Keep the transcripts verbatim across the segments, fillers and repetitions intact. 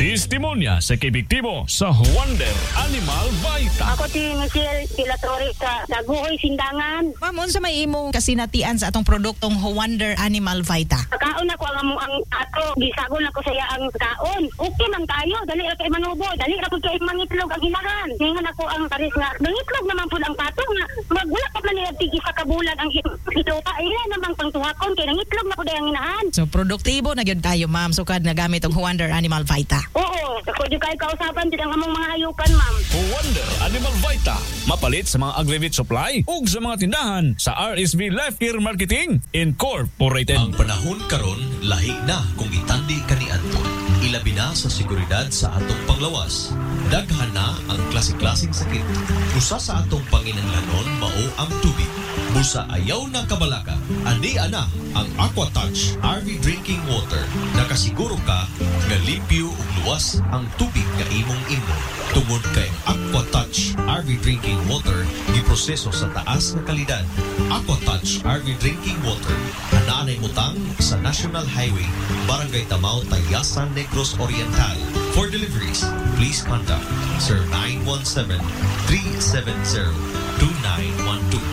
Testimonya sa kebiktibo sa Wonder Animal Vita. Ako si Michelle Pilatori sa Daguhoy, Sindangan. Ma'am, unsa may imong kasinatian sa atong produktong Wonder Animal Vita? Kaon ako ang among ang ato, gisagon ako saya ang kaon. Okay man tayo, dali ra kay manubo, dali ra kay mangitlog ang hinahan. Ningon ako ang pares nga, mangitlog naman pud ang pato nga magwala pa man niya tigi sa kabulan ang ito pa ila namang pangtuhakon kay nangitlog na pud ang hinahan. So produktibo na gyud tayo, ma'am, sukad na gamit og Wonder Animal Vita. Oo, ako di kay kausapan din ang among mga hayupan, ma'am. Wonder Animal Vita. Mapalit sa mga agri-vet supply ug sa mga tindahan sa R S V Life Care Marketing Incorporated. Ang panahon karon lahi na kung itandi kaniadto. Ilabi na sa seguridad sa atong panglawas. Daghan na ang klase-klaseng sakit. Usa sa atong panginahanglanon mao ang tubig. Busa ayaw na kabalaka. Ani ana ang AquaTouch R V Drinking Water. Nakasiguro ka nga limpyo ug luwas ang tubig nga imong imnon. Tungod kay AquaTouch R V Drinking Water giproseso sa taas nga kalidad. AquaTouch R V Drinking Water ananay mutang sa National Highway, Barangay Tamao, Tayasan, Negros Oriental. For deliveries, please contact Sir nine one seven, three seven zero, two nine one two.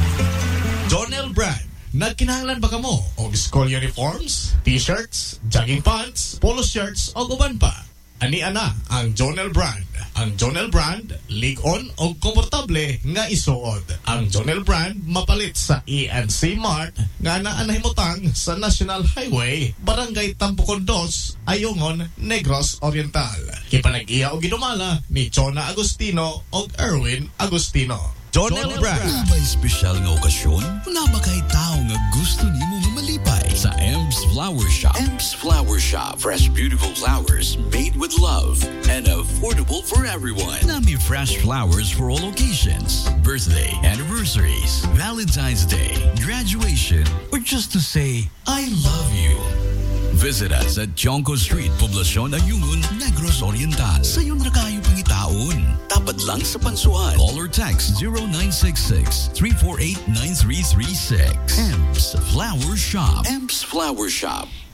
Jonel Brand. Nagkinahanglan ba kamo og school uniforms, t-shirts, jogging pants, polo shirts o uban pa? Ani ana ang Jonel Brand. Ang Jonel Brand, lig-on o komportable nga isuod. Ang Jonel Brand mapalit sa E N C Mart nga naanahimutang sa National Highway, Barangay Tampukon dos, Ayungon, Negros Oriental. Kipanag-iya o ginumala ni Chona Agustino o Erwin Agustino. Jonel Brand. May espesyal nga okasyon? Wala ba kay tao nga gusto nimo nga malipay? Sa Ems Flower Shop. Ems Flower Shop. Fresh, beautiful flowers made with love and affordable for everyone. Nami fresh flowers for all occasions. Birthday, anniversaries, Valentine's Day, graduation, or just to say, I love you. Visit us at Chonco Street, Poblacion, Ayungon, Negros Oriental. Sa yun na kayo pangitaon. Tapad lang sa pansuan. Call or text zero nine six six, three four eight, nine three three six. Ems Flower Shop. Ems Flower Shop.